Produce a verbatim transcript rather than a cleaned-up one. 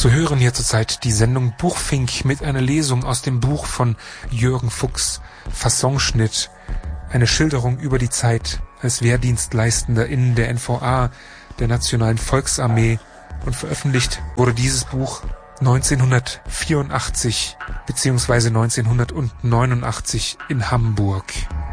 So hören hier zurzeit die Sendung Buchfink mit einer Lesung aus dem Buch von Jürgen Fuchs, Fassonschnitt, eine Schilderung über die Zeit als Wehrdienstleistender in der N V A, der Nationalen Volksarmee, und veröffentlicht wurde dieses Buch neunzehnhundertvierundachtzig bzw. neunzehnhundertneunundachtzig in Hamburg.